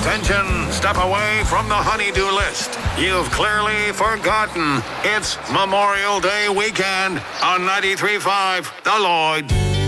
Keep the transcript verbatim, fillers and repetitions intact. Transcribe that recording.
Attention, step away from the honeydew list. You've clearly forgotten it's Memorial Day weekend on ninety-three point five The Lloyd.